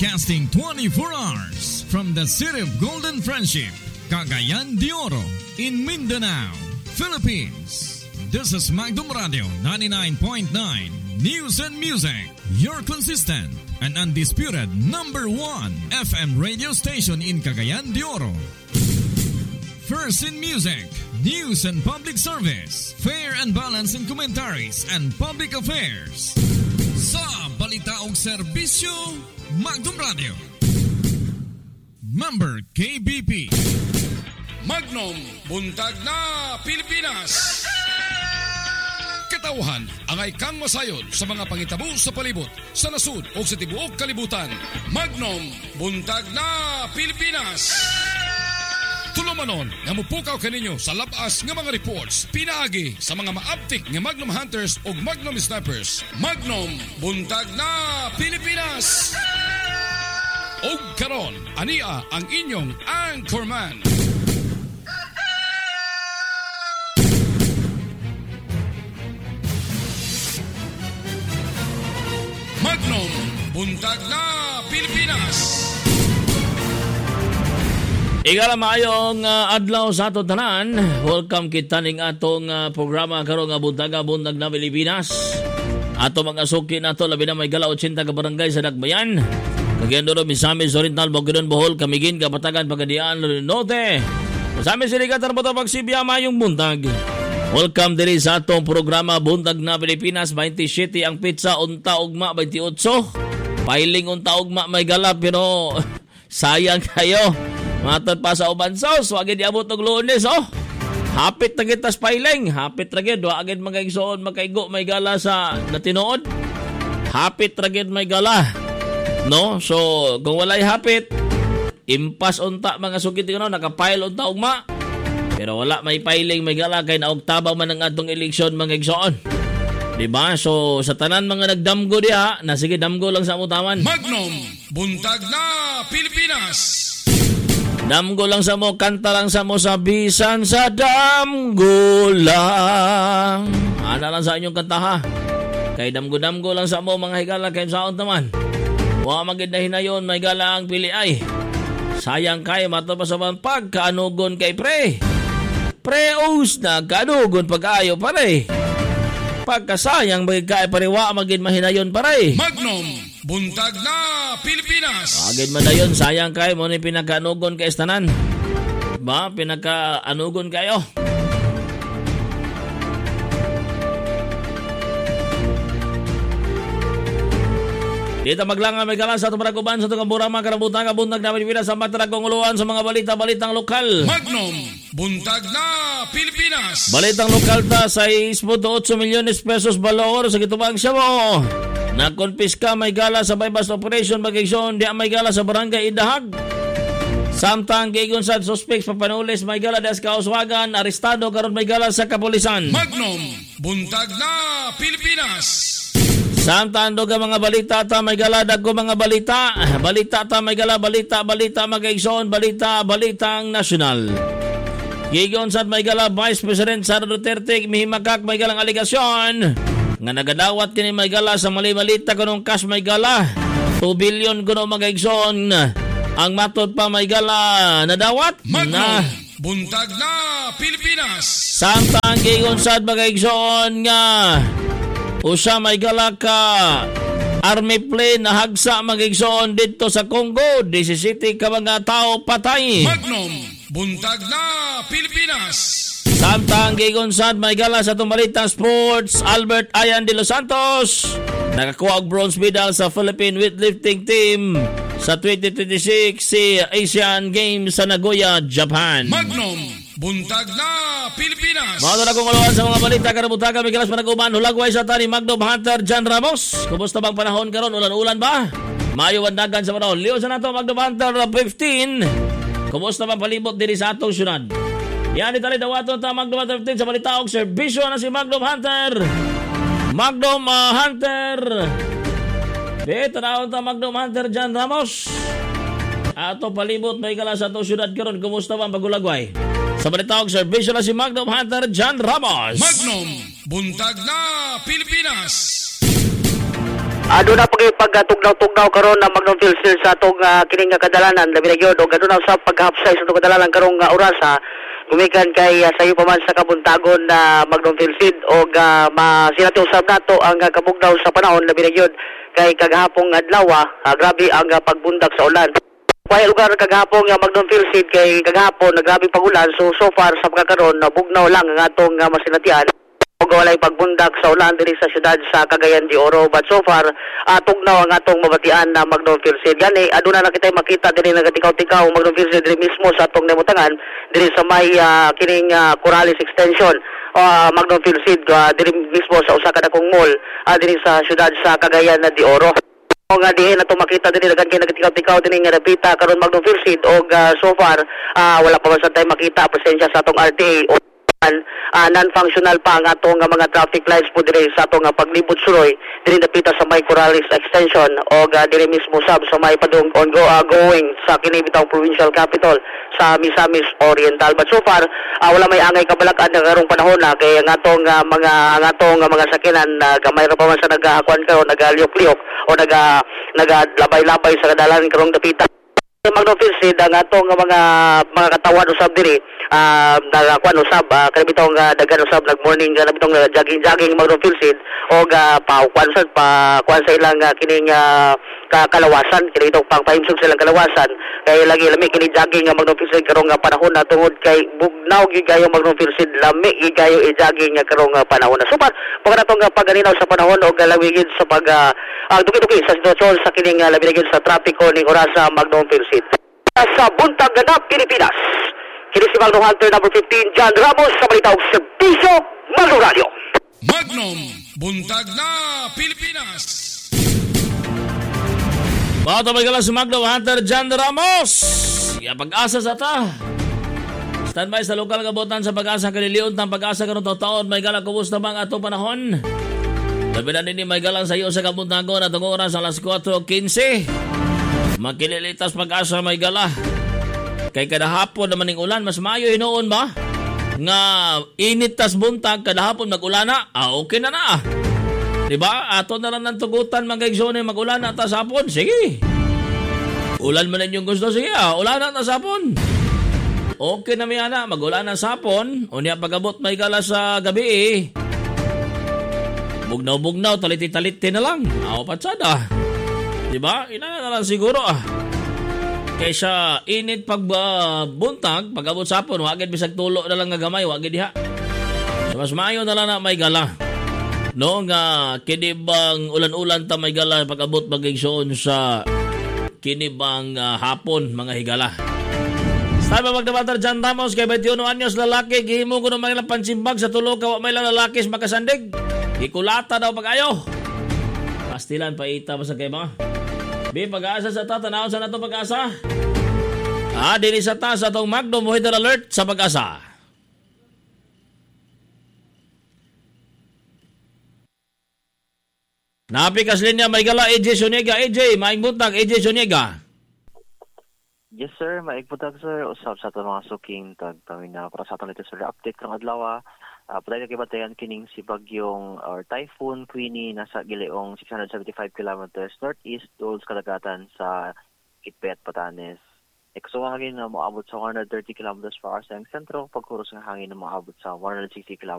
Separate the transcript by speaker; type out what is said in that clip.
Speaker 1: Broadcasting 24 hours from the city of Golden Friendship, Cagayan de Oro, in Mindanao, Philippines. This is Magdum Radio 99.9 News and Music, your consistent and undisputed number 1 FM radio station in Cagayan de Oro. First in music, news and public service, fair and balanced in commentaries and public affairs. Sa balita og serbisyo, Magdum Radio. Member KBP.
Speaker 2: Magnum, buntag na Pilipinas. Katauhan ang ikang masayod sa mga pangitabo sa palibot, sa nasud o sa tibuok kalibutan. Magnum, buntag na Pilipinas. Tulumanon nga mupukaw kaninyo sa labas nga mga reports pinaagi sa mga maaptik nga Magnum Hunters o Magnum Snipers. Magnum, buntag na Pilipinas. Og karon, ania ang inyong anchorman. Magnum, buntag na Pilipinas.
Speaker 3: Igala maayong adlaw sa ato tanan. Welcome kita ning atong programa karon nga buntag na Pilipinas. Ato mga suki nato labi na may gala 80 ka barangay sa Dakbayan. Cagayan de Oro, Misamis Oriental, Bukidnon, Bohol, Camiguin, Kapatagan, Pagadian, Norte. Misamis Siligan, Tarbuta, Pagsibya, mayong buntag. Welcome diri sa atong programa Buntag na Pilipinas. 27 ang pizza, unta ugma 28. Piling unta ugma may gala pero sayang kayo. Matod pa sa uban sauce, wag gid abot og Lunes oh. Hapit na gitas piling, hapit ra gid wa gid magaigsoon makaigo may gala sa natinood. Hapit ra gid may gala. No, so kung walay hapit, impas unta mga sugid kuno nakapile unta ugma. Pero wala may piling may gala kay naog tabang man ang atong eleksyon mga igsoon. Diba? So sa tanan mga nagdamgo diha, na sige damgo lang sa mutaman.
Speaker 2: Magnum, buntag na Pilipinas.
Speaker 3: Damgo lang sa mo, kanta lang sa mo, sa bisan sa damgo lang. Ana lang sa inyong kanta ha. Kay damgo-damgo lang sa mo mga higala kay saon taman. Wa magid na hinayon may gala ang pili ay. Sayang kay mato pa sa pagkaanugon kay pre. Preus na kanugon pag-ayo pare. Pagkasayang bagay kay pariwa magid mahinayon pare.
Speaker 2: Magnum, buntag na Pilipinas.
Speaker 3: Agad madayon, sayang kay mo ni pinakaanugon kay istanan. Ba, pinakaanugon kayo. Dito maglangan may galas sa itong paraguban sa itong kamburama, karabutan, kabuntag na Pilipinas sa magtaragong uluan sa mga balita-balitang lokal.
Speaker 2: Magnum, buntag na Pilipinas.
Speaker 3: Balitang lokal ta, 6.8 milyones pesos balor sa kitubang siya mo. Nakonpiska may gala sa bypass operation Bagaysyon, di may gala sa barangay Idahag. Samtang gigon sa suspects papanulis may gala des kauswagan, arestado karon may gala sa kapulisan.
Speaker 2: Magnum, buntag na Pilipinas.
Speaker 3: Samtang doga mga balita ta may gala dagko mga balita. Balita ta may gala balita Magaysyon, balitang nasyonal. Gigon sa may gala Vice President Sara Duterte mihimakak may galang aligasyon nga nagadawat kini may gala sa mali-balita kunong cash may gala 2 billion kuno Magaysyon ang matod pa may gala nadawat
Speaker 2: na buntag na Pilipinas.
Speaker 3: Samtang gigon sa Magaysyon nga usa may gala ka army plane na hagsa Magaysyon dito sa Congo, 17 ka mga tao patay.
Speaker 2: Magnum, buntag na Pilipinas.
Speaker 3: Samtang gigon sad may gala sa itong balitang sports, Albert Ayan de los Santos nakakuha og bronze medal sa Philippine weightlifting team sa 2026 Asian Games sa Nagoya, Japan.
Speaker 2: Magnum, buntag na Pilipinas.
Speaker 3: Mga na kong aluan sa mga balita karabutaga may galas panaguban hulagway sa tani Magnum Hunter John Ramos. Kumusta bang panahon karon? Ulan-ulan ba? Mayo wandagan sa panahon. Liyo sa nato Magnum Hunter 15. Kumusta bang palibot diri sa atong syudad? Yan itali dawaton ta Magnum Hunter 15 sa balita og serbisyo na si Magnum Hunter. Magnum Hunter. Dito na ta Magnum Hunter John Ramos. Ato palibot may galas sa atong syudad karon. Kumusta bang pagulagway? Sa balita og serbisyo na si Magnum Hunter John Ramos.
Speaker 2: Magnum, buntag na Pilipinas.
Speaker 4: Doon na pagtugnaw-tugnaw karon na Magnum Field Steel sa atong kining nga kadalanan labi na gyud og aduna sa pag-hapsay sa atong kadalanan karong oras gumikan kay sayo pa man sa kabuntagon na Magnum Field Steel og masinati usab nato ang kabugnaw sa panahon labi na gyud kay kagahapong adlaw grabe ang pagbundak sa ulan. Pay lugar kagahapon nga Magnum Field Steel kay kagahapon grabe pagulan so far sa pagkakaron bugnaw lang ang atong masinatian. Walay pagbundak sa ulan diri sa syudad sa Cagayan de Oro but so far tugnaw ang atong mabatian na Magnum Field Steel gani aduna na kita makita diri nagatikaw-tikaw Magnum Field Steel diri mismo sa atong namutangan diri sa may kining Corrales extension Magnum Field Steel diri mismo sa usa ka dakong mall diri sa syudad sa Cagayan de Oro nga diin nato makita diri dagan kay nagatikaw-tikaw dinhi nga napita karon Magnum Field Steel og so far wala pa man tay makita presensya sa atong RTA non-functional pa ang atong mga traffic lights po dire sa atong paglibot suroy diri napita sa may Corrales extension o diri mismo sa may padung going sa kini bitang provincial capital sa Misamis Oriental but so far wala may angay kabalak-an nga karong panahon kay ang atong mga sakinan gamay ra pa man sa nagahakuan karon nagaliyok-liyok o nagalabay-labay sa kadalan karong napita Magnum Field Steel ang atong mga katawan usab diri nagakuan usab kani bitong dagan usab nag-morning bitong jogging Magnum Field Steel og kuan sa ilang kining kalawasan kini itong pangpahimsog sa ilang kalawasan kay lagi lami kini jogging Magnum Field Steel karong panahon na tungod kay bugnaw gigayo Magnum Field Steel lami gigayo i-jogging karong panahon na supat pag natong paganinaw sa panahon og lawigid sa pag dugi-dugi sa sitwasyon sa kining labi na sa trapiko ning oras sa Magnum Field Steel sa buntag na Pilipinas. Kini si Magnum Hunter number 15 John Ramos sa balita og serbisyo Magnum Radio.
Speaker 2: Magnum buntag na Pilipinas.
Speaker 3: Mga tabay si Magnum Hunter John Ramos. Pag-asa sa ta. Standby sa lokal kabotan sa pag-asa kaniliyon ng pag-asa karon taon may gala kumusta bang ato panahon? Labi na din may galang sa iyo sa kabuntagon at ang oras alas 4:15. Makililitas pag-asa may gala. Kay kada hapon naman ng ulan, mas maayo hinoon ba? Nga init tas buntag, kada hapon mag-ulan na, okay na na. Diba? Ato na lang ng tugutan, mga igsone, mag-ulan na tas hapon. Sige. Ulan man yung gusto, sige ulan na tas hapon. Okay na miyana, mag-ulan na sa hapon. O niya pag-abot may gala sa gabi Bugnaw-bugnaw, taliti-taliti na lang. Patsada. Diba? Ina na lang siguro Kaysa init pag buntag, pag-abot sa hapon, wagid bisag tulo na lang nga gamay, wagid diha. So, mas maayo na lang na may gala. No, nga kinibang ulan-ulan ta may gala pag-abot magigsoon sa kinibang hapon, mga higala. Sabi magdabatar John Ramos, kay 21 anyos lalaki, gihimo ko ng mga pansimbag sa tulo ka, may lang lalaki makasandig. Ikulata daw pag-ayo. Pastilan, paita pa sa kayo mga. Pag-asa sa ta, tanaw sa nato pag-asa. Dili sa ta sa itong Magnum Weather Alert sa pag-asa. Napikas linya may gala AJ Soniega. AJ, maing buntag AJ Soniega.
Speaker 5: Yes sir, maigputag sir. Usap sa ito mga suking tagtawin na para sa ito nito sir. Update kang adlaw. Patay na kibatayan kining si Bagyong or Typhoon Queenie nasa gileong 675 kilometers northeast towards kadagatan sa Kitpet, Patanes. Ekso hangin na maabot sa 130 kilometers per hour sa sentro, pagkuros ng hangin na maabot sa 160 kilometers